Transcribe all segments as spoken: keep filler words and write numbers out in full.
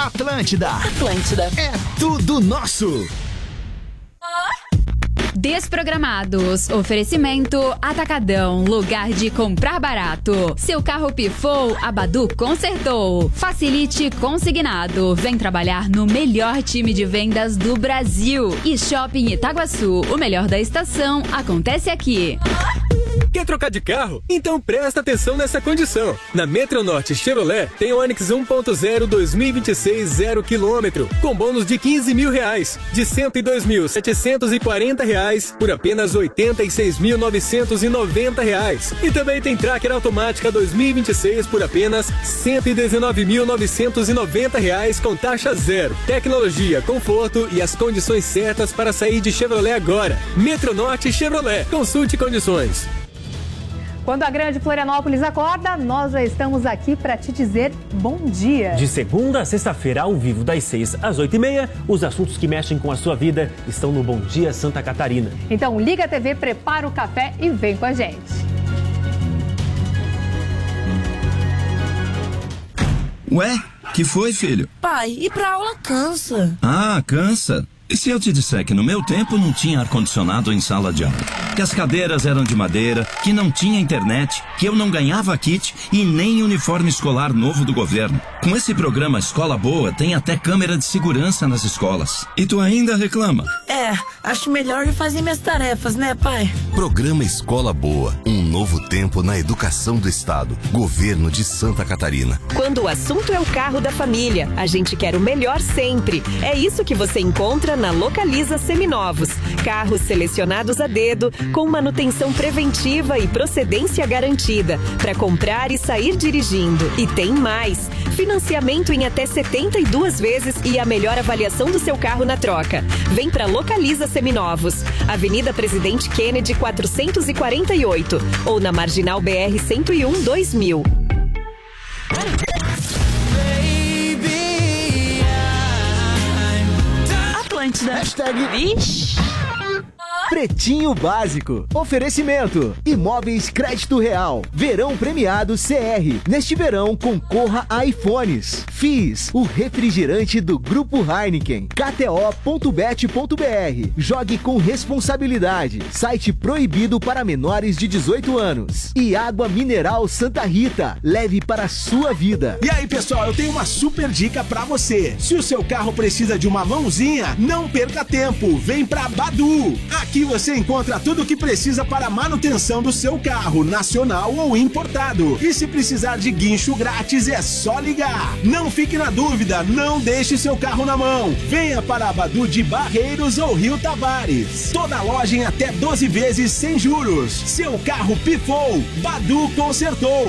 Atlântida. Atlântida. É tudo nosso. Desprogramados. Oferecimento Atacadão, lugar de comprar barato. Seu carro pifou, a Badu consertou. Facilite Consignado. Vem trabalhar no melhor time de vendas do Brasil. E Shopping Itaguaçu, o melhor da estação, acontece aqui. Quer trocar de carro? Então presta atenção nessa condição. Na Metronorte Chevrolet tem o Onix um ponto zero dois mil e vinte e seis zero quilômetro, com bônus de quinze mil reais, de cento e dois mil setecentos e quarenta reais por apenas oitenta e seis mil novecentos e noventa reais. E também tem Tracker automática dois mil e vinte e seis por apenas cento e dezenove mil novecentos e noventa reais com taxa zero. Tecnologia, conforto e as condições certas para sair de Chevrolet agora. Metronorte Chevrolet. Consulte condições. Quando a grande Florianópolis acorda, nós já estamos aqui para te dizer bom dia. De segunda a sexta-feira, ao vivo, das seis às oito e meia, os assuntos que mexem com a sua vida estão no Bom Dia Santa Catarina. Então liga a T V, prepara o café e vem com a gente. Ué, que foi, filho? Pai, ir pra aula cansa. Ah, cansa? E se eu te disser que no meu tempo não tinha ar-condicionado em sala de aula? Que as cadeiras eram de madeira, que não tinha internet, que eu não ganhava kit e nem uniforme escolar novo do governo. Com esse programa Escola Boa, tem até câmera de segurança nas escolas. E tu ainda reclama? É, acho melhor ir fazer minhas tarefas, né, pai? Programa Escola Boa, um novo tempo na educação do Estado. Governo de Santa Catarina. Quando o assunto é o carro da família, a gente quer o melhor sempre. É isso que você encontra na Localiza Seminovos. Carros selecionados a dedo, com manutenção preventiva e procedência garantida, para comprar e sair dirigindo. E tem mais! Financiamento em até setenta e duas vezes e a melhor avaliação do seu carro na troca. Vem para Localiza Seminovos. Avenida Presidente Kennedy quatrocentos e quarenta e oito ou na Marginal B R cento e um dois mil. Atlântida. Hashtag Vixe. Pretinho Básico. Oferecimento. Imóveis Crédito Real. Verão premiado C R. Neste verão, concorra a iPhones. F I S, o refrigerante do Grupo Heineken. K T O ponto bet ponto B R. Jogue com responsabilidade. Site proibido para menores de dezoito anos. E Água Mineral Santa Rita. Leve para a sua vida. E aí, pessoal, eu tenho uma super dica pra você. Se o seu carro precisa de uma mãozinha, não perca tempo. Vem pra Badu. Aqui você encontra tudo o que precisa para a manutenção do seu carro, nacional ou importado. E se precisar de guincho grátis, é só ligar. Não fique na dúvida, não deixe seu carro na mão. Venha para a Badu de Barreiros ou Rio Tavares. Toda loja em até doze vezes sem juros. Seu carro pifou, Badu consertou.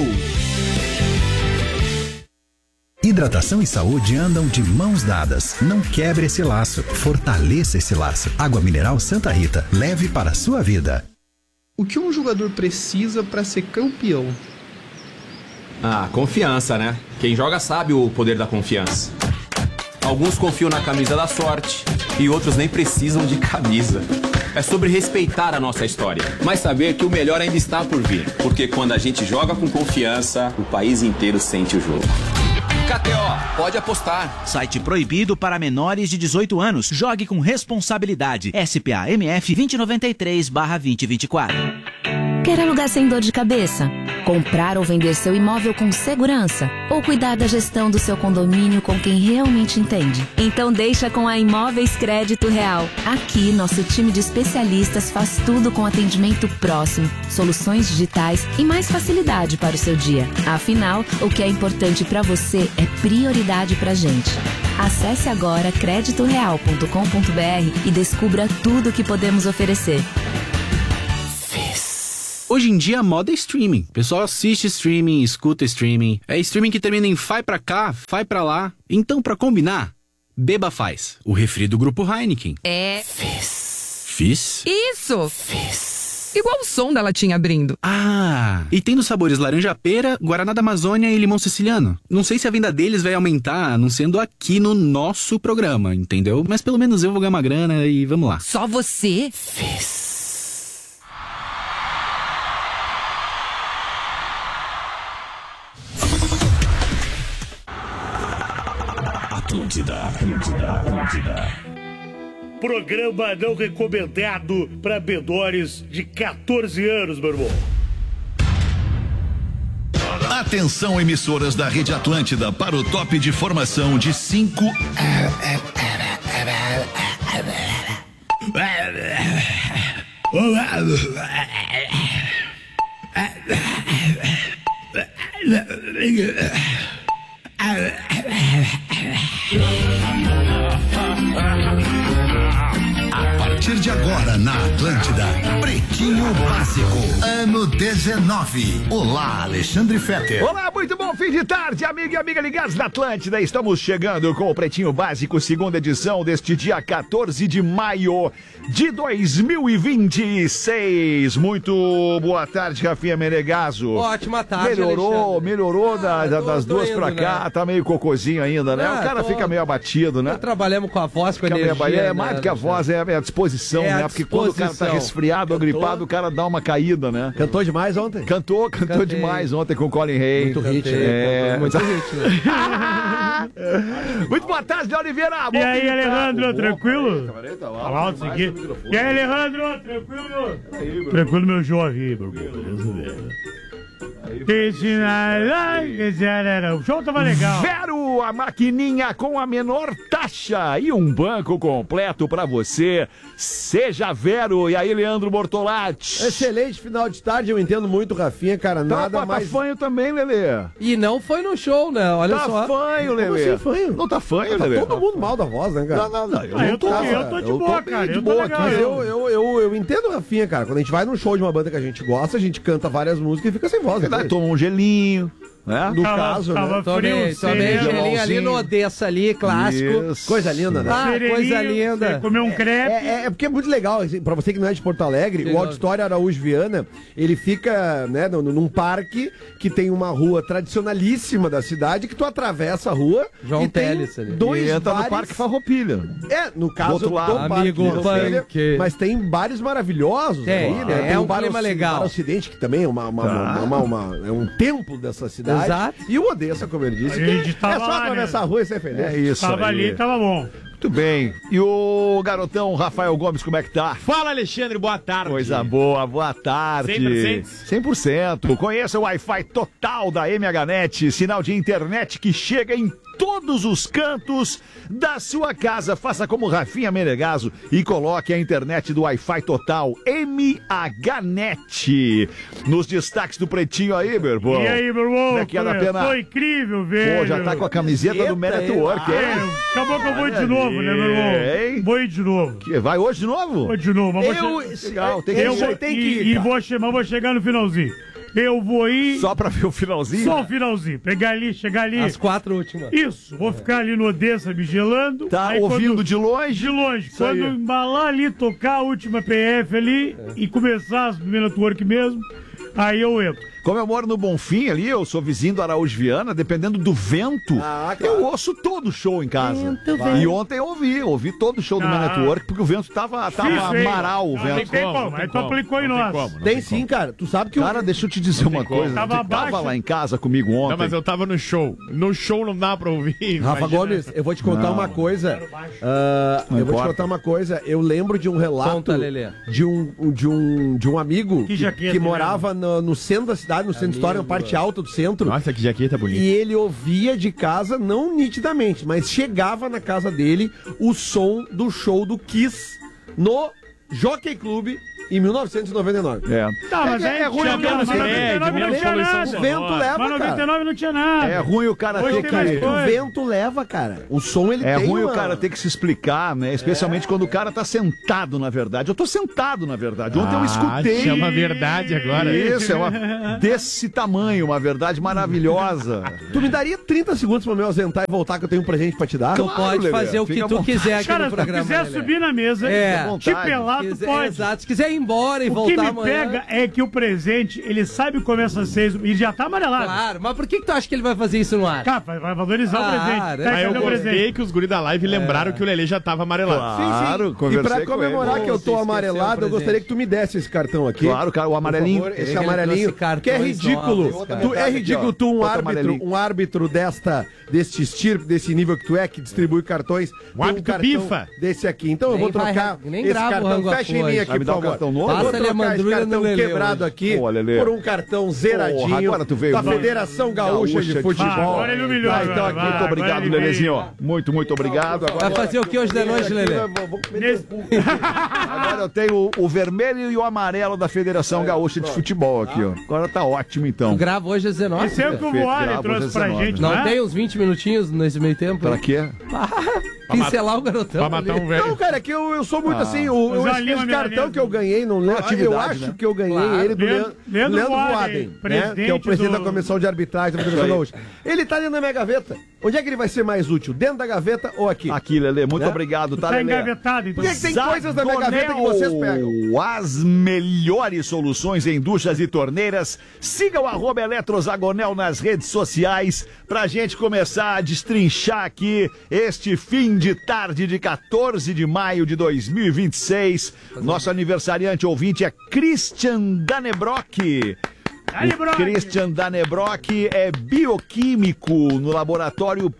Hidratação e saúde andam de mãos dadas. Não quebre esse laço. Fortaleça esse laço. Água Mineral Santa Rita. Leve para a sua vida. O que um jogador precisa para ser campeão? Ah, confiança, né? Quem joga sabe o poder da confiança. Alguns confiam na camisa da sorte e outros nem precisam de camisa. É sobre respeitar a nossa história, mas saber que o melhor ainda está por vir. Porque quando a gente joga com confiança, o país inteiro sente o jogo. K T O, pode apostar. Site proibido para menores de dezoito anos. Jogue com responsabilidade. S P A M F dois zero nove três barra dois zero dois quatro. Quer alugar sem dor de cabeça? Comprar ou vender seu imóvel com segurança? Ou cuidar da gestão do seu condomínio com quem realmente entende? Então deixa com a Imóveis Crédito Real. Aqui, nosso time de especialistas faz tudo com atendimento próximo, soluções digitais e mais facilidade para o seu dia. Afinal, o que é importante para você é prioridade pra gente. Acesse agora crédito real ponto com ponto b r e descubra tudo o que podemos oferecer. Hoje em dia a moda é streaming. O pessoal assiste streaming, escuta streaming. É streaming que termina em vai pra cá, vai pra lá. Então, pra combinar, Beba Faz, o refri do Grupo Heineken. É... Fizz. Fizz? Isso! Fizz. Igual o som da latinha abrindo. Ah, e tem nos sabores laranja-pera, Guaraná da Amazônia e limão siciliano. Não sei se a venda deles vai aumentar, anunciando aqui no nosso programa, entendeu? Mas pelo menos eu vou ganhar uma grana e vamos lá. Só você? Fizz. Atlântida, Atlântida, Atlântida. Programa não recomendado para menores de catorze anos, meu irmão. Atenção, emissoras da Rede Atlântida, para o top de formação de cinco. A partir de agora na Atlântida, Pretinho Básico, ano dezenove. Olá, Alexandre Fetter. Olá, muito bom fim de tarde, amigo e amiga ligados na Atlântida. Estamos chegando com o Pretinho Básico, segunda edição deste dia quatorze de maio de dois mil e vinte e seis. Muito boa tarde, Rafinha Menegaso. Ótima tarde, Melhorou, Alexandre. melhorou da, da, tô, das tô duas indo, pra cá, né? tá meio cocôzinho ainda, né? Ah, o cara tô... fica meio abatido, né? Trabalhamos com a voz, com a Fica energia. meio, é né, mais do que a voz, é, é a disposição, É a né? Porque quando o cara tá disposição. resfriado ou gripado, o cara dá uma caída, né? Cantou demais ontem? Cantou, cantou Cantei. demais ontem com o Colin Hay. Muito hit, né? É... Muito hit, né? Muito boa tarde, Oliveira. E aí, Alejandro, Opa, tranquilo? Camarei, tá lá, Fala alto isso mais aqui. no microfone. E aí, Alejandro, tranquilo? Aí, meu Tranquilo, meu jovem. Meu beleza, velho. Esse era o show tava legal. Vero, a maquininha com a menor taxa e um banco completo pra você. Seja Vero. E aí, Leandro Bortolatti? Excelente final de tarde, eu entendo muito, Rafinha, cara, nada tá, mais... Tá fanho também, Lelê. E não foi no show, né? Olha tá só. Tá fanho, Lelê. Como assim fanho? Não tá fanho, tá Lelê. todo mundo mal da voz, né, cara? Não, não, não. Eu, ah, não eu, tô, tô, eu tô de eu boa, tô cara. de Eu boa, tô legal. mas eu, eu, eu, eu entendo, Rafinha, cara. Quando a gente vai num show de uma banda que a gente gosta, a gente canta várias músicas e fica sem voz. Né? Toma um gelinho. Né? No tava, caso, tava né? Tomei, tomei gelinho ali no Odessa ali, clássico. Isso. Coisa linda, né? Ah, coisa linda. Comer um crepe. É, é, é porque é muito legal, assim, pra você que não é de Porto Alegre, legal. O Auditório Araújo Viana, ele fica, né, num, num parque que tem uma rua tradicionalíssima da cidade, que tu atravessa a rua João e Teles tem ali. dois e entra bares... no Parque Farroupilha. É, no caso do, outro lado, do amigo Parque Farroupilha, punk. mas tem bares maravilhosos tem, aí, né? É, tem um bar, clima legal. Bar Ocidente, que também é, uma, uma, tá. uma, uma, uma, é um templo dessa cidade. Exato. E o Odessa, como ele disse, A gente que tava é só lá, atravessar né? a rua e ser feliz. É isso Tava aí. ali, tava bom. Muito bem. E o garotão Rafael Gomes, como é que tá? Fala, Alexandre, boa tarde. Coisa boa, boa tarde. cem por cento. cem por cento. Conheça o Wi-Fi total da M H Net, sinal de internet que chega em todos os cantos da sua casa. Faça como Rafinha Menegaso e coloque a internet do Wi-Fi total M H Net. Nos destaques do Pretinho aí, meu irmão. E aí, meu irmão? Como é que é da pena? Foi incrível, velho. Pô, já tá com a camiseta do Man at Work, É, hein? acabou que eu vou de novo, né, meu irmão? Hein? Vou ir de novo. Que, vai hoje de novo? Vou de novo. Mas Eu- vou che- Legal, tem que eu ir. vou, tem que e, ir, e cara. vou, che- mas vou chegar no finalzinho. Eu vou ir Só pra ver o finalzinho? só o finalzinho. Pegar ali, chegar ali. As quatro últimas. Isso, vou ficar ali no Odessa me gelando. Tá Aí ouvindo quando- de longe? De longe. Isso Quando aí. embalar ali, tocar a última P F ali e começar as primeiras network mesmo, aí eu entro. Como eu moro no Bonfim ali, eu sou vizinho do Araújo Viana, dependendo do vento, Ah, claro. eu ouço todo o show em casa. E ontem eu ouvi, ouvi todo o show do Ah. Man at Work, porque o vento tava, tava Difícil, hein? amaral o Não, não vento. tem como, aí tu aplicou em nós. Tem sim, cara. Tu sabe que Cara, o... deixa eu te dizer uma coisa. Tava Tu tava abaixo. lá em casa comigo ontem. Não, mas eu tava no show. No show não dá pra ouvir. Rafa imagina. Gomes, eu vou te contar Não. uma coisa. Ah, Não eu vou te importa. contar uma coisa. Eu lembro de um relato Conta, Lelê. de um de um de um amigo Que que, jaqueta, que né? morava no, no centro da cidade, no centro histórico, na parte alta do centro. Nossa, que jaqueta bonita. E ele ouvia de casa, não nitidamente, mas chegava na casa dele o som do show do Kiss no Jockey Club em mil novecentos e noventa e nove. É. Tá, mas É- aí é ruim, tinha- cara, mas mas noventa e nove não menos tinha poluição nada. O vento leva, Mas noventa e cara. nove não tinha nada. É ruim o cara Hoje ter tem que... mais O coisa. vento leva, cara. O som ele É tem ruim uma... o cara ter que se explicar, né? Especialmente quando o cara tá sentado, na verdade. Eu tô sentado, na verdade. Ontem eu escutei. Chama a verdade agora. Isso, é uma desse tamanho, uma verdade maravilhosa. Tu me daria trinta segundos pra me ausentar e voltar que eu tenho um presente pra te dar? Tu Claro, pode Lelê, fazer o que fica à tu vontade. quiser aqui Cara, no se tu programa. quiser Lelê. subir na mesa, É. te pelar, tu Quiser- pode. Exato. Se quiser ir embora e O voltar que me amanhã. pega é que o presente, ele sabe comer essas seis e já tá amarelado. Claro, mas por que, que tu acha que ele vai fazer isso no ar? Cara, vai valorizar Ah, o presente. né? Tá Aí eu entendendo o gostei presente. que os guris da live lembraram que o Lelê já tava amarelado. Claro, E conversei pra com comemorar ele. que eu tô amarelado, eu gostaria que tu me desse esse cartão aqui. Claro, cara, o amarelinho. Por favor, esse Ele amarelinho. trouxe Que é cartões ridículo. novos, cara. Tu, é ridículo tu, um Outro árbitro, amarelinho. um árbitro desta, deste estirpe, desse nível que tu é, que distribui cartões. Um árbitro bifa. Desse aqui. Então eu Nem vou trocar vai- nem esse grava o cartão. rango Fecha em afora. mim Vai aqui, me por dar um favor. cartão novo? Eu vou Passa-lhe a trocar esse mandrulha cartão no Lelê quebrado hoje. aqui Pô, Lelê. por um cartão zeradinho Porra, agora tu veio da muito. Federação Gaúcha, Gaúcha de de Futebol. Futebol. Agora ele humilhou, Tá, então agora, aqui, vai. muito Muito Agora obrigado, ele veio. Lelezinho. ó. Muito, muito obrigado. Vai Agora, fazer o que hoje de noite, Lelê? Nesse- agora eu tenho o vermelho e o amarelo da Federação Gaúcha de Futebol aqui, ó. Agora tá ótimo, então. Tu grava hoje às dezenove? Esse é o que o Perfeito, Voale gravo, trouxe hoje pra é gente, Não né? tem uns vinte minutinhos nesse meio tempo? Pra quê? Pincelar o garotão. Pra matar ali. um velho. Não, cara, é que eu, eu sou muito Ah. assim, o, eu, Usar esse, ali uma esse cartão milanesa. que eu ganhei, não lembro, eu atividade, acho né? que eu ganhei Claro. ele do Leandro- Leandro, Leandro Leandro Voaden, Voaden, né, presidente que é o presidente do- da Comissão de Arbitragem da Federação Gaúcha. Ele tá dentro da minha gaveta. Onde é que ele vai ser mais útil? Dentro da gaveta ou aqui? Aqui, Lelê, muito Né? obrigado, tá, Tá Lelê? engavetado, então. Por que, que tem coisas na minha gaveta que vocês pegam? As melhores soluções em duchas e torneiras. Siga o arroba Eletrozagonel nas redes sociais pra gente começar a destrinchar aqui este fim de tarde de quatorze de maio de dois mil e vinte e seis. Nosso aniversariante ouvinte é Christian Danebrock. O Christian Danebrock é bioquímico no laboratório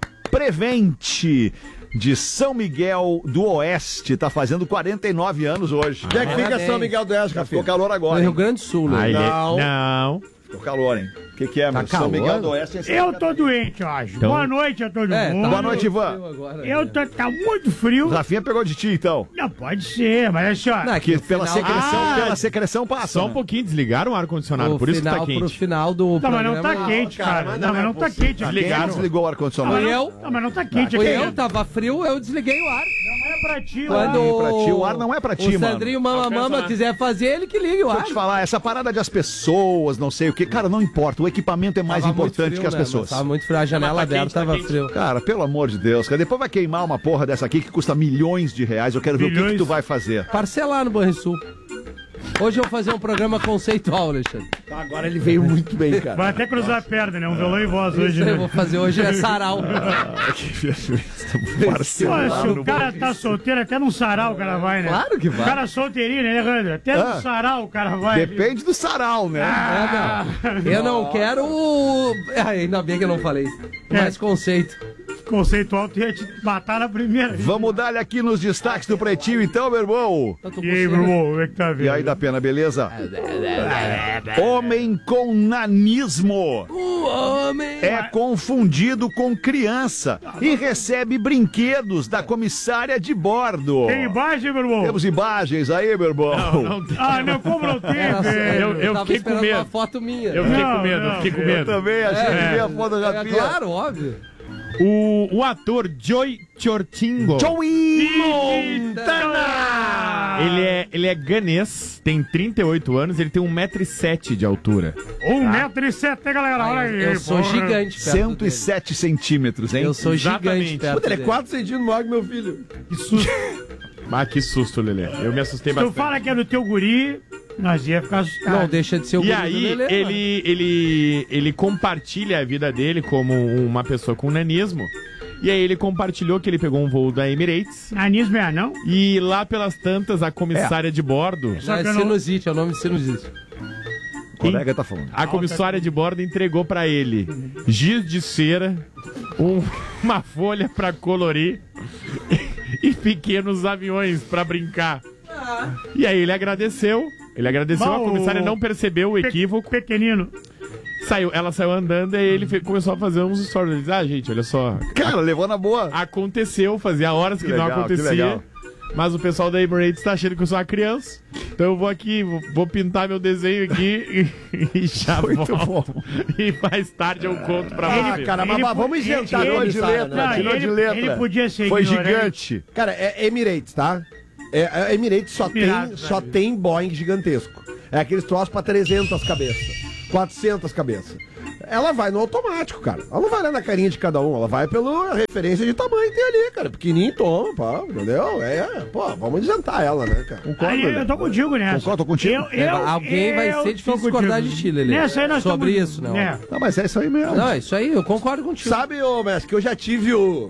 Prevente de São Miguel do Oeste. Tá fazendo quarenta e nove anos hoje. Onde é que fica Parabéns. São Miguel do Oeste, Ficou Rafinha? calor agora, No Rio hein? Grande do Sul, né? Aí, Não. Não. Ficou calor, hein? O que, que é, meu? São calor? Miguel do Oeste. é Eu tô doente, eu acho. Então- Boa noite a todo É, mundo. tá Boa noite, Ivan. Agora, Eu né? tô, tá muito frio. O Rafinha pegou de ti, então. Não, pode ser, mas assim, ó. Não, é Que no pela final- secreção, Ah, pela secreção passa. Só um né? pouquinho, desligaram o ar-condicionado, O por isso que final, tá pro quente. final do Não, mas não tá programa- quente, cara. Não, mas não tá quente. Quem Desligaram. desligou o Não, ar-condicionado? mas Fui não- eu. Não, mas não tá quente Foi aqui. eu, tava frio, eu desliguei o ar. Não é pra ti, Quando lá. pra ti, o ar não é pra ti, o mano. Sandrinho Mama Alcança Mama lá. quiser fazer, ele que ligue o Deixa eu ar. te falar, essa parada de as pessoas, não sei o que, cara, não importa. O equipamento é mais Tava muito importante frio, que as né, pessoas. mas Tava muito frio, a janela tá aberta, quente, tá tava quente. frio. Cara, pelo amor de Deus, cara, depois vai queimar uma porra dessa aqui que custa milhões de reais. Eu quero ver o que, Milhões? que tu vai fazer. Parcelar no Banrisul. Hoje eu vou fazer um programa conceitual, Alexandre. Agora ele veio muito bem, cara. Vai até cruzar a perna, né? Um violão e voz Isso hoje, aí né? eu vou fazer hoje é sarau. Pô, se o cara tá solteiro, até num sarau o cara vai, né? Claro que vai. O cara solteirinho, né, Leandro? Até Ah. no sarau o cara vai. Depende do sarau, né? Ah, É, não. Eu não quero o... Ah, ainda bem que eu não falei. Mais conceito. Conceitual, tu ia te matar na primeira. Vamos dar-lhe aqui nos destaques do Pretinho, então, meu irmão. E aí, meu irmão, como é que tá vendo? E aí, da pena, beleza? Homem com nanismo O homem... é confundido com criança e recebe brinquedos da comissária de bordo. Tem imagem, meu irmão? Temos imagens aí, meu irmão. Não, não tem. Ah, não, como não tem, Era só- velho? Eu- eu tava fiquei com esperando medo. uma foto minha. Eu fiquei Não, com medo, eu não. fiquei com Eu medo. também achei que É. vi a foto da É, Rafinha. claro, óbvio. O, o ator Joey Chortingo. Joey Montana! Ele é, ele é ganês, tem trinta e oito anos, ele tem um metro e sete de altura. Um metro e sete, hein, galera? Olha aí. Eu sou porra. gigante perto cento e sete centímetros, hein? dele. Eu sou gigante Exatamente. perto Puta, ele é dele. quatro centímetros maior que meu filho. Que susto. Ah, que susto, Lelê. Eu me assustei Se tu bastante. fala que é do teu guri, nós ia ficar assustados. Não deixa de ser o E guri do aí, Lelê, ele, ele, ele compartilha a vida dele como uma pessoa com nanismo. E aí ele compartilhou que ele pegou um voo da Emirates. Nanismo é anão? E lá pelas tantas, a comissária de bordo... Não, é sinusite, é o nome de sinusite. O colega tá falando. A comissária de bordo entregou pra ele giz de cera, um- uma folha pra colorir e pequenos aviões pra brincar. E aí ele agradeceu. Ele agradeceu, Bom, a comissária não percebeu o equívoco. Pequenino. Saiu, ela saiu andando e ele fe- começou a fazer uns stories. Ele disse, ah, gente, olha só. Cara, levou na boa. Aconteceu, fazia horas que, Que não legal, que acontecia. legal. Mas o pessoal da Emirates tá achando que eu sou uma criança. Então eu vou aqui, vou, vou pintar meu desenho aqui e, e já Muito volto. E mais tarde eu conto pra Ah, você. cara, mas Ele vamos po- isentar ele- a Tirou de Sara, letra, Não, tirou ele- de letra. ele podia ser Foi ignorante. gigante. Cara, é Emirates, tá? É, a Emirates só Pirata, tem, só velho. tem Boeing gigantesco. É aqueles troços pra trezentas cabeças, quatrocentas cabeças. ela vai no automático, cara. Ela não vai lá na carinha de cada um, ela vai pela referência de tamanho que tem ali, cara. Pequenininho, toma, pá, entendeu? É, pô, vamos adiantar ela, né, cara? Aí, eu tô contigo nessa. Concordo, tô contigo. Eu, eu, Alguém vai eu ser difícil tô discordar contigo. de ti, Lelê. Nessa aí nós Sobre estamos- isso, não. É. Não, mas é isso aí mesmo. Não, é isso aí, eu concordo contigo. Sabe, ô, mestre, que eu já tive o...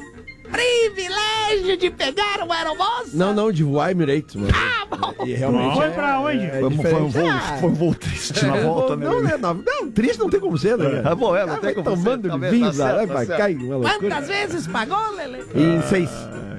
Privilégio de pegar uma aeromoça. Não, não, de voar Emirates, mano. E realmente Foi é- pra onde? é Foi um- foi um diferente. voo- Ah, foi um voo triste na é, volta, voo- né, Não, Lelê? né, não, não, triste não tem como ser, né? Ah, bom, é, não Ah, tem vai como tomando ser. Tá vendo? vinho, Tá certo, vai, tá vai, certo. cai uma loucura. Quantas vezes pagou, Lelê? Em seis.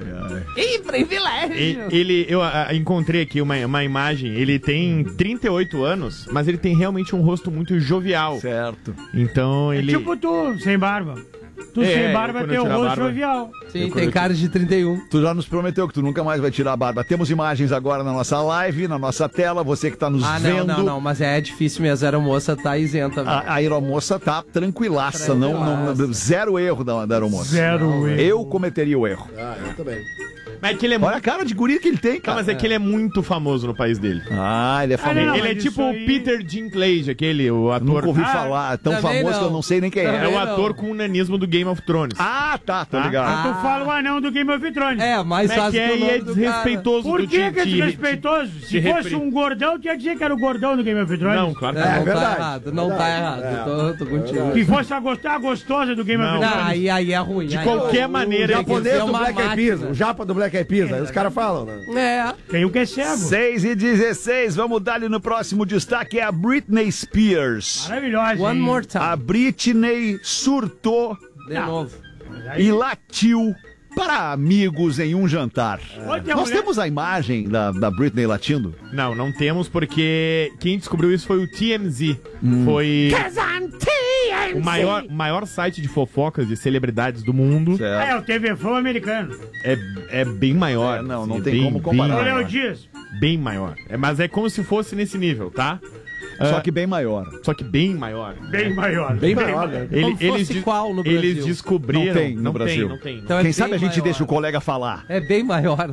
Que privilégio. Ele, ele- eu ah, encontrei aqui uma, uma imagem. Ele tem trinta e oito anos, mas ele tem realmente um rosto muito jovial. Certo. Então É ele. tipo tu, sem barba. Tu É, sem barba quando tem eu o tirar a rosto barba. jovial. Sim, tem cara de trinta e um. Tu já nos prometeu que tu nunca mais vai tirar a barba. Temos imagens agora na nossa live, na nossa tela. Você que tá nos Ah, não, vendo. não, não, mas é difícil mesmo. A aeromoça tá isenta, velho. A, a aeromoça tá tranquilaça, não, não, não- zero erro da, da aeromoça. Zero erro. Eu cometeria o erro. Ah, eu também. Mas é que ele é Olha muito. a cara de guri que ele tem, Não, cara. mas é que ele é muito famoso no país dele. Ah, ele é Ah, famoso. não, ele é mas tipo isso o aí- Peter Dinklage, aquele, o ator. Nunca ouvi Ah, falar. É tão também famoso não. que eu não sei nem quem É Também é. o não. ator com o nanismo do Game of Thrones. Ah, tá, tô Tá? ligado. Aí tu fala o anão do Game of Thrones. É, mais Como é fácil que é, que o e nome é do cara. desrespeitoso Por do que te- que é te- desrespeitoso? te Se fosse referi- um gordão, tinha que dizer que era o gordão do Game of Thrones. Não, claro que É, não. não verdade. tá errado, não tá errado. É. Tô, tô contigo. Se fosse a, gost... a gostosa do Game Não. of Não, Thrones. aí, aí é ruim. De aí qualquer é ruim. maneira, O é que japonês é do uma Black Eyed máquina. Peas, o japa do Black Eyed Peas, aí os caras falam, né? É. Tem o que é cego. seis e dezesseis, vamos dar ali no próximo destaque, é a Britney Spears. Maravilhosa. One hein? more time. A Britney surtou De novo. e latiu para amigos em um jantar. Ontem a Nós mulher- temos a imagem da, da Britney latindo? Não, não temos, porque quem descobriu isso foi o T M Z. Hum. Foi Cause I'm T M Z. o maior, maior site de fofocas de celebridades do mundo. Ah, é o T V Fã americano. É, é bem maior. É, não, assim, não é tem bem, como comparar. Ô, Bem Léo maior. Dias. Bem maior. É, mas é como se fosse nesse nível, tá? Só Ah, que bem maior. só que bem maior. Bem maior. Bem maior, né? Ele- Como fosse eles, des- qual no Brasil? eles descobriram. Não tem no não Brasil. Tem, não tem. Então é Quem bem sabe a gente maior. deixa o colega falar. É bem maior.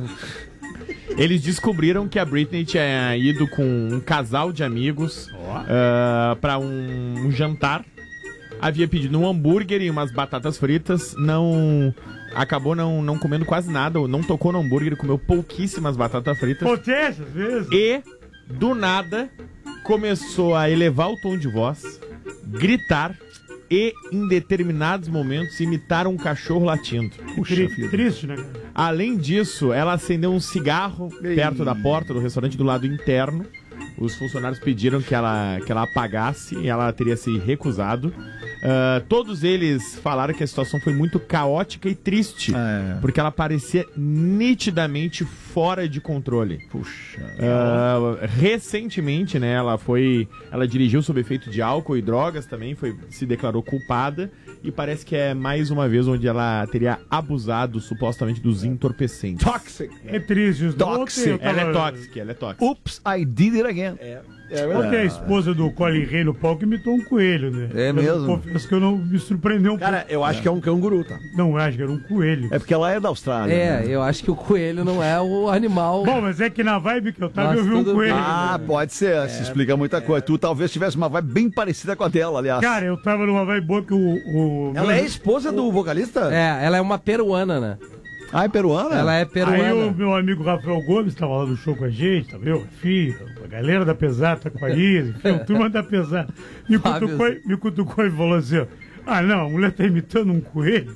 Eles descobriram que a Britney tinha ido com um casal de amigos ah, pra um, um jantar. Havia pedido um hambúrguer e umas batatas fritas. Não. Acabou não, não comendo quase nada. Não tocou no hambúrguer, comeu pouquíssimas batatas fritas. Potência, às vezes. E, do nada, começou a elevar o tom de voz, gritar e, em determinados momentos, imitar um cachorro latindo. Tri- Triste, né, cara? Além disso, ela acendeu um cigarro perto da porta do restaurante do lado interno. Os funcionários pediram que ela, que ela apagasse e ela teria se recusado. Ah, todos eles falaram que a situação foi muito caótica e triste, É. porque ela parecia nitidamente fora de controle. Puxa. Ah, recentemente, né, ela foi, ela dirigiu sob efeito de álcool e drogas também, foi, se declarou culpada e parece que é mais uma vez onde ela teria abusado supostamente dos entorpecentes. Toxic. É triste. Os Toxic. Ontem eu tava- Ela é tóxica, ela é tóxica. Oops, I did it again. É Ontem a esposa do Colin Rey no palco imitou um coelho, né? É Eu mesmo? confesso que eu não me surpreendeu um Cara, eu acho que é um canguru, tá? pouco. Não, eu acho que era um coelho. É porque ela é da Austrália. É, né? eu acho que o coelho não é o animal. Bom, mas é que na vibe que eu tava, Mas eu vi um tudo coelho. bem. Ah, pode ser. Se explica muita coisa. Tu talvez tivesse uma vibe bem parecida com a dela, aliás. Cara, eu tava numa vibe boa que o... o Ela é esposa do vocalista? É, ela é uma peruana, né? Ah, é peruana? Ela é Aí peruana. o meu amigo Rafael Gomes tava lá no show com a gente, tá vendo? Filho, a galera da pesada tá com a Liz, enfim, a turma da pesada. Me Fábio. cutucou, e- me cutucou e falou assim, ó, ah não, a mulher tá imitando um coelho.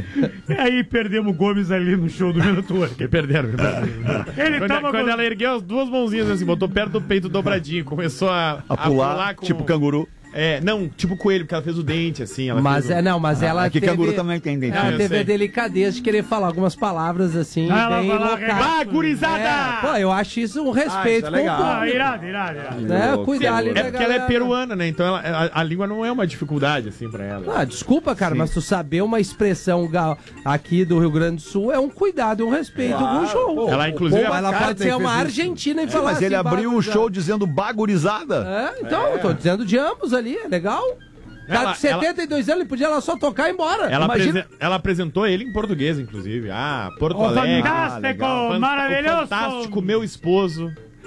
E aí perdemos o Gomes ali no show do Minuto. Que perderam. Ele quando, tava quando com- ela ergueu as duas mãozinhas assim, botou perto do peito dobradinho, começou a, A pular, com- tipo canguru. É, não, tipo coelho, porque ela fez o dente, assim. Ela Mas fez o- é, não, mas ela é que teve... canguru também tem dente. Ela eu teve sei. a delicadeza de querer falar algumas palavras assim, Ah, ela bem vai lá, locais. arregaça. Ah, gurizada! É, pô, eu acho isso um respeito Ah, isso é com legal. o Ah, público. irado, irado, irado. Né? Louco, Cuidar ali louco. da É porque ela é galera. peruana, né? Então ela- a, a língua não é uma dificuldade, assim, pra ela. Ah, desculpa, cara, mas tu saber uma expressão ga- aqui do Rio Grande do Sul é um cuidado e um respeito com o show. pô, Ela, inclusive, Paul Ela McCartney pode ser uma fez isso. argentina e É, falar mas ele assim, abriu o bagurizada. show dizendo bagurizada. É, então, eu tô dizendo de ambos ali, é legal. Cara Ela- de setenta e dois anos, ele podia lá só tocar e ir embora. Ela, Imagina- apresen- ela apresentou ele em português, inclusive. Ah, Porto Ó, Alegre. fantástico, Ah, legal. Fan- maravilhoso. o fantástico, meu esposo.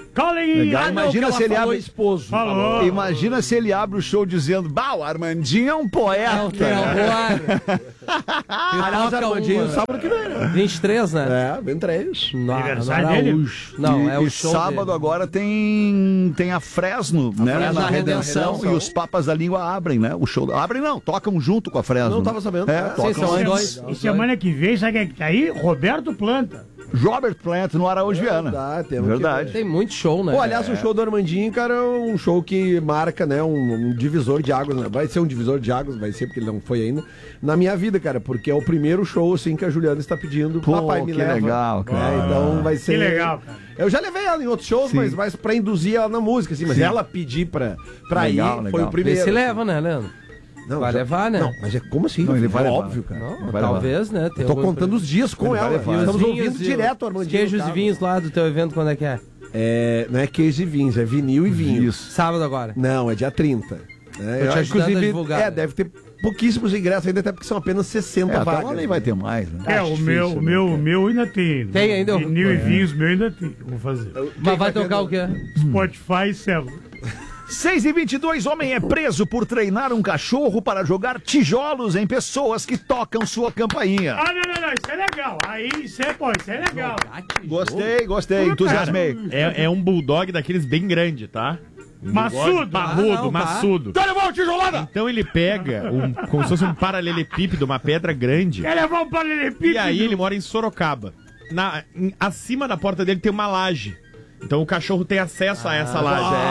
Calem Legal. ah, não, Imagina que se ela ele falou abre esposo. Falou. Imagina se ele abre o show dizendo: Bah, o Armandinho é um poeta. Não, tem horror. Aliás, Armandinho, sábado que vem, né? vinte e três, né? É, vinte e três. No, Aniversário no dele? Araújo. Não, e, é o e show sábado dele. agora tem, tem a Fresno, né? Fresno Na na Redenção, Redenção. e os Papas da Língua abrem, né? O show. Abrem não, tocam junto com a Fresno. Não tava sabendo. É, É, tocam sim, são antes. dois. E semana que vem, sabe quem é que tá aí? Roberto Planta. Robert Plant no Araújo Viana. Verdade, temos que Verdade. Tem muito show, né? Pô, aliás, o show do Armandinho, cara, é um show que marca, né, um, um divisor de águas, né? Vai ser um divisor de águas, vai ser, porque ele não foi ainda, na minha vida, cara, porque é o primeiro show, assim, que a Juliana está pedindo, Pô, papai me que leva. legal, cara. É, então vai ser... Que legal, cara. Eu já levei ela em outros shows, Sim. mas, mas pra induzir ela na música, assim, mas Sim. ela pedir pra, pra Legal, ir, legal. foi o Vê primeiro. se leva, né, Leandro? Não, Vai já- levar, né? Não, mas é como assim? Não, ele vai é levar. óbvio, cara. Não, Vai talvez, né? Tem Eu tô algum- contando os dias com Ele vai ela. levar. E E os estamos vinhos ouvindo e direto o os Armandinho. queijos no e carro. vinhos lá do teu evento, quando é que é? É, não é queijo e vinhos, é vinil e vinho. Isso. Sábado agora. Não, é dia trinta. É, Tô te ajudando a divulgar, é, né? deve ter pouquíssimos ingressos ainda, até porque são apenas sessenta É, até vagas. lá nem vai ter mais, né? É, Acho o difícil, meu, né, o meu, cara? o meu ainda tem. Tem ainda? Vinil É. e vinhos, meu ainda tem. Vou fazer. Mas vai tocar o quê? Spotify e célula. seis e vinte e dois, homem é preso por treinar um cachorro para jogar tijolos em pessoas que tocam sua campainha. Ah, não, não, não, isso é legal. Aí, isso é, pô, isso é legal. Gostei, gostei, entusiasmei. É, é um bulldog daqueles bem grande, tá? Um Maçudo. bulldog Parrudo, Ah, não, tá. maçudo. Quer levar uma tijolada? Então ele pega um, como se fosse um paralelepípedo, uma pedra grande. Quer levar um paralelepípedo? E aí ele mora em Sorocaba. Na, em- acima da porta dele tem uma laje. Então o cachorro tem acesso a essa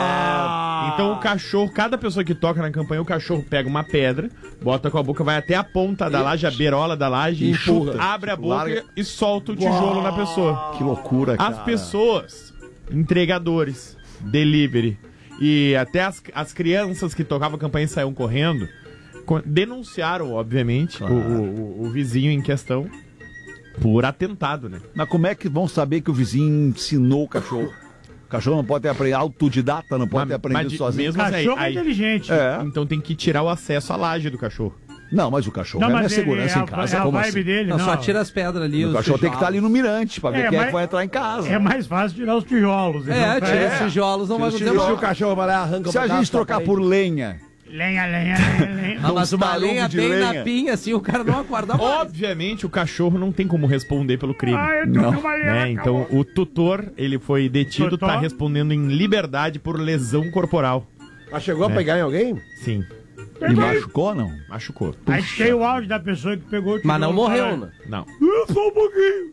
laje. Então o cachorro, cada pessoa que toca na campanha, o cachorro pega uma pedra, bota com a boca, vai até a ponta da laje, a beirola da laje, E empurra, chuta. abre a boca Larga. e solta o tijolo na pessoa. Que loucura, cara. As pessoas, entregadores, delivery e até as, as crianças que tocavam a campanha e saíam correndo, co- denunciaram, obviamente, Claro. o, o- o vizinho em questão por atentado, né? Mas como é que vão saber que o vizinho ensinou o cachorro? O cachorro não pode ter aprendido, autodidata, não pode ter aprendido de- sozinho. mesmo assim, Cachorro é aí- inteligente. É. Então tem que tirar o acesso à laje do cachorro. Não, mas o cachorro Não, é minha mas ele- segurança é em a- casa, é a como vibe assim? dele, Não, não. só tira as pedras ali. O os cachorro tem que estar ali tijolos. no mirante pra ver É, quem é mas- que vai entrar em casa. É mais fácil tirar os tijolos. É, então, tira é. os tijolos, não vai Se acontecer o nada. cachorro vai lá e arranca Se a um pedaço gente da trocar parede. por lenha, Lenha, lenha, lenha, lenha. Ah, mas uma talombo lenha de bem lenha. na pinha, assim, o cara não acorda mais. Obviamente o cachorro não tem como responder pelo crime. Ah, eu tô Não. com uma lenha. Né? Então o tutor, ele foi detido, Tutor? tá respondendo em liberdade por lesão corporal. Mas chegou a É. pegar em alguém? Sim, e machucou, não? machucou. Aí tem o áudio da pessoa que pegou o tijolo. Mas não morreu, fala, né? Não. "Ah, Só um pouquinho.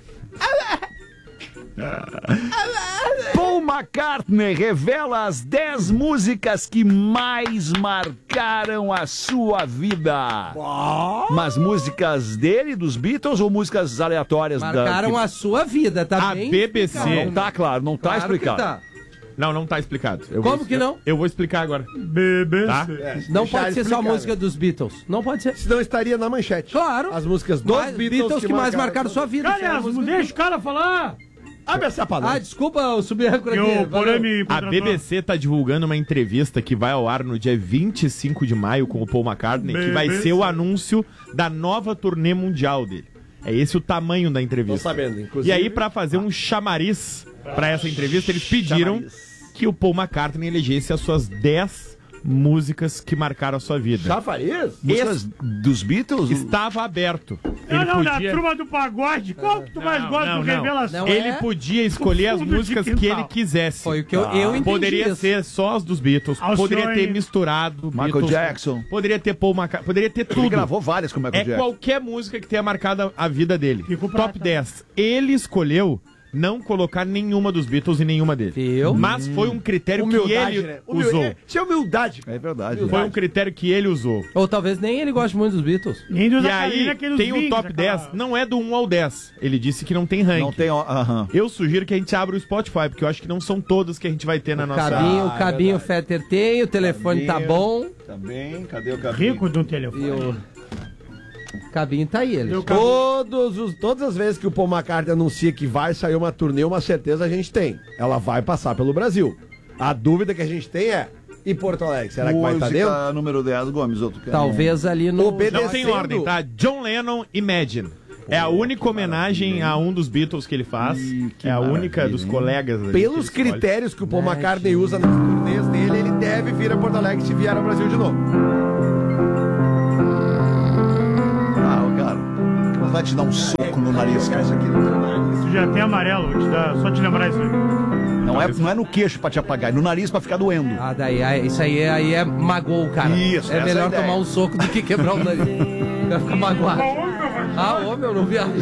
Paul McCartney revela as dez músicas que mais marcaram a sua vida. Mas músicas dele, dos Beatles, ou músicas aleatórias? Marcaram da... a sua vida, tá A bem? B B C. Não, não tá claro, não tá Claro que explicado. tá. Não, não tá explicado. Eu Como vou- que não? Eu, eu vou explicar agora. B B C. Tá? Não Deixar pode ser só a explicar, música dos Beatles. Não pode ser. Senão estaria na manchete. Claro. As músicas dos Mais- Beatles, que, mais marcaram sua vida. Cara, Foi a as- música- deixa o cara falar. Abre essa Ah, palavra. desculpa, eu subi a âncora E aqui. o valeu. Porã me A contratou. B B C tá divulgando uma entrevista que vai ao ar no dia vinte e cinco de maio com o Paul McCartney, que vai B B C. ser o anúncio da nova turnê mundial dele. É esse o tamanho da entrevista. Tô sabendo, inclusive. E aí, pra fazer um chamariz pra essa entrevista, eles pediram que o Paul McCartney elegesse as suas dez músicas que marcaram a sua vida. Chafariz? Músicas dos Beatles? Estava aberto. Não, Ele não, da podia... turma do pagode. Qual que tu mais Não, gosta não, do não. Revelação? Não Ele é? podia escolher as fundo de músicas que quintal. ele quisesse. Foi o que eu, eu entendi. Poderia isso. ser só as dos Beatles. Alcione. Poderia ter misturado Michael Beatles, Jackson. Poderia ter Paul McCartney. Poderia ter Ele tudo. gravou várias com o Michael É Jackson. qualquer música que tenha marcado a vida dele. Fico pra Top cá. dez. Ele escolheu não colocar nenhuma dos Beatles e nenhuma dele. Viu? Mas foi um critério que Humildade, ele né? Humil- usou. é- Isso é humildade. É verdade. Foi um critério que ele usou. Ou talvez nem ele goste muito dos Beatles. Nem dos E Acarina, aí, aqueles tem o vinhos, top aquela- dez. Não é do um ao dez. Ele disse que não tem ranking. Não tem. ó, Aham. Eu sugiro que a gente abra o Spotify, porque eu acho que não são todas que a gente vai ter na nossa... Cabinho, o Ah, cabinho verdade. Fetter tem, o telefone tá bom. Também. Cadê o cabinho? Rico de um telefone. E o cabinho tá aí, ele. Eu- Cabinho. Todos os, todas as vezes que o Paul McCartney anuncia que vai sair uma turnê, uma certeza a gente tem. Ela vai passar pelo Brasil. A dúvida que a gente tem é, e Porto Alegre, será que vai estar Música dentro? número dez, Gomes, outro que Talvez ali no... Obedecendo. Não tem ordem, tá? John Lennon, Imagine. É a única homenagem a um dos Beatles que ele faz. É a única dos colegas. ali Pelos que ele escolhe. critérios que o Paul McCartney usa nas turnês dele, ele deve vir a Porto Alegre se vier ao Brasil de novo. Ah, cara, mas vai te dar um soco no nariz, cara. Isso aqui no teu nariz. Isso já tem amarelo, vou te dar, só te lembrar isso aí. Não é, não é no queixo pra te apagar, é no nariz pra ficar doendo. Ah, daí, aí, isso aí, é- aí é magoou o cara. Isso, é essa é a melhor ideia. tomar um soco do que quebrar o nariz. Vai ficar magoado. Ah, ô, meu, não viaja.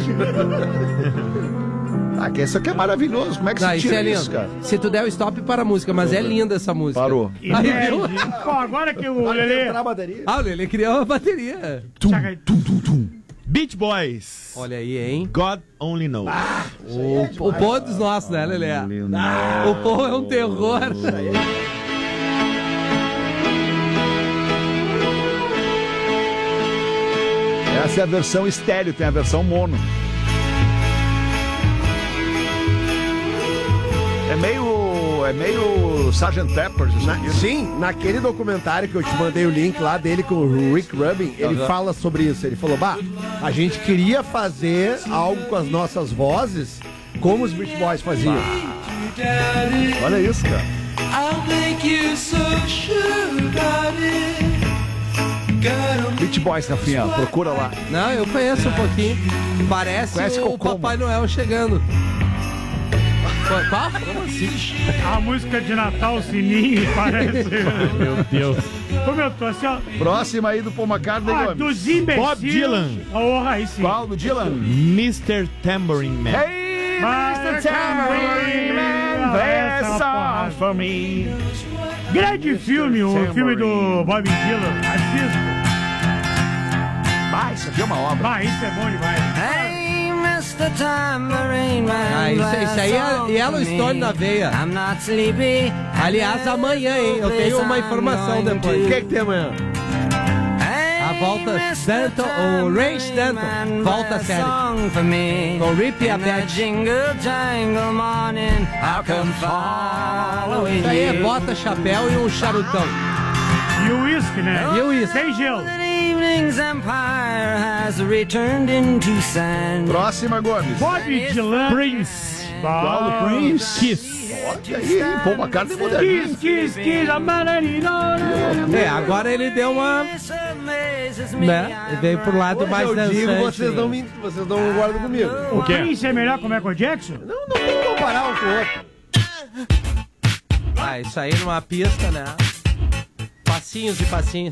Ah, que isso aqui é maravilhoso. Como é que Não, se isso tira é lindo. isso, cara? Se tu der o stop para a música, mas é linda essa música. Parou. Aí, viu? Pô, agora que o Lelê... Ah, o Lelê criou uma bateria. Tum, tum, tum, tum. Beach Boys. Olha aí, hein? God Only Knows. Ah, o, o pô dos nossos, né, Lelê? Ah, o pô é um terror. Essa é a versão estéreo, tem a versão mono. É meio. É meio sergeant Pepper, isso aqui. Sim, naquele documentário que eu te mandei o link lá dele com o Rick Rubin, ele Uhum. fala sobre isso. Ele falou, bah, a gente queria fazer algo com as nossas vozes como os Beach Boys faziam. Olha isso, cara. Beach Boys, Rafinha, procura lá. Não, eu conheço um pouquinho. Parece Conhece o Kokomo. Papai Noel chegando. Qual? Como assim? A música de Natal, sininho, parece. Meu Deus. Como eu tô assim, ó. Próxima aí do Paul McCartney, Ah, Gomes. dos imbecis. Bob Dylan. Oh, aí sim. Qual do Dylan? mister Tambourine Man. Hey, mister Tambourine Man, there's a song for me. Grande filme, o filme do Bob Dylan. Assista. Ah, isso aqui é uma obra. Ah, isso é bom demais. Ah, isso, isso aí é Yellowstone na veia. Aliás, amanhã, hein? Eu tenho uma informação depois. O que, que tem amanhã? A volta Stanton, o Ray Stanton, volta a série. Com Rip e a Beth. Isso aí é bota, chapéu e um charutão. E o uísque, né? E o uísque. Sem gelo. Próxima, Gomes. Bob Dylan. Prince. Qual do Prince? Kiss. Olha aí, hein? Paul McCartney moderninho. Kiss, kiss, kiss, a manarina. É, agora ele deu uma... Né? Ele veio pro lado Hoje mais eu dançante. digo, vocês não, me, vocês não concordam comigo. O quê? Prince é melhor que o Michael Jackson? Não, não tem que comparar um com o outro. Ah, isso aí numa pista, né? Passinhos e passinhos.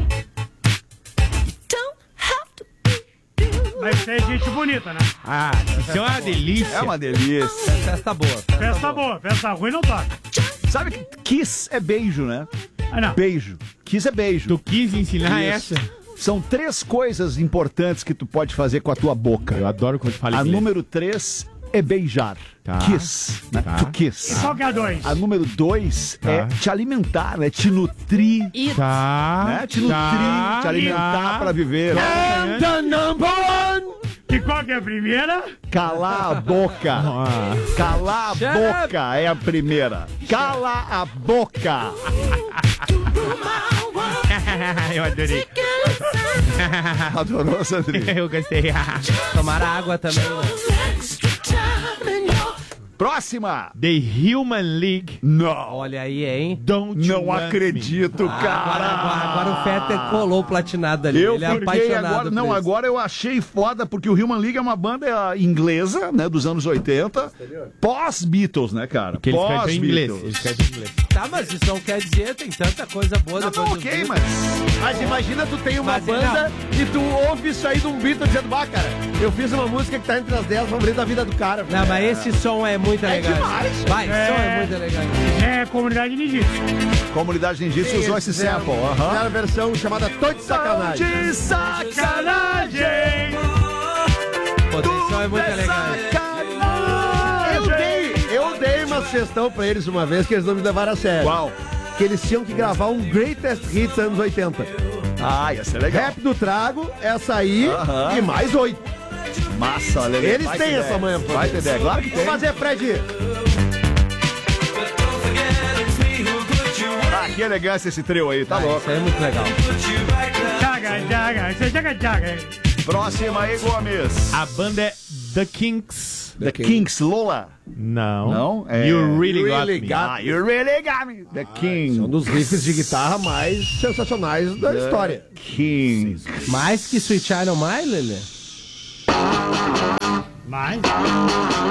Mas isso é gente bonita, né? Ah, isso é uma delícia. É uma delícia. Festa boa. Festa, Festa boa, festa ruim não toca. Sabe que kiss é beijo, né? Ah, não. Beijo. Kiss é beijo. Tu quis ensinar Isso. essa? São três coisas importantes que tu pode fazer com a tua boca. Eu adoro quando fala A inglês. número três é beijar. Tá. Kiss, né? Tá. To kiss. E qual que é a dois? A número dois Tá. é te alimentar, né? Te nutrir. Tá. Né? Te nutrir, Tá. te alimentar Tá. pra viver. And the number one! E qual que é a primeira? Calar a boca. Ah. Calar a Shut boca é a primeira. Cala a boca. Eu adorei. Adorou, Sandrinho? Eu gostei. Tomar água também, né? Próxima. The Human League. Não. Olha aí, hein? Don't you Não want acredito, Agora, cara. agora, agora o Fetter colou o platinado ali. Eu Ele é fiquei apaixonado agora, por não, isso. agora eu achei foda porque o Human League é uma banda inglesa, né, dos anos oitenta, pós-Beatles, né, cara? Que eles cantam em inglês. Pós-Beatles. Eles cantam em inglês. Tá, mas isso não quer dizer, tem tanta coisa boa Não, depois não, dos ok, Beatles. mas Mas imagina tu tem uma Mas, banda e tu ouve isso aí de um Beatle dizendo, bah, cara, eu fiz uma música que tá entre as dez favoritas da vida do cara. Não, mas esse som é muito É legal. demais. Vai, esse som é É. muito legal. É comunidade ninjitsu. Comunidade Ninjitsu usou esse Fizeram- sample. aham. Fizeram a versão chamada Tô de Sacanagem. De sacanagem. Pô, esse som é muito legal. Eu dei, eu dei uma sugestão pra eles uma vez que eles não me levaram a sério. Qual? Que eles tinham que gravar um Greatest Hits anos oitenta. Ah, ia ser legal. Rap do Trago, essa aí Aham. e mais oito. Massa, Lelê. Eles Vai têm ter essa ideia. manhã pra Vai fazer. ter ideia, claro que tem. Vamos fazer, Fred. Ah, que elegância esse trio aí, tá Ah, louco. isso aí é muito legal. Jaga, jaga, isso é jaga, jaga. Próxima aí, Gomes. A banda é The Kinks. The Kinks, Lola. Não. Não? É... You Really, Really Got Me. Got Ah, you really got me. The Kinks. São dos riffs de guitarra mais sensacionais da The história. Kinks. Mais que Sweet Child O' Mine, Lelê? Mais?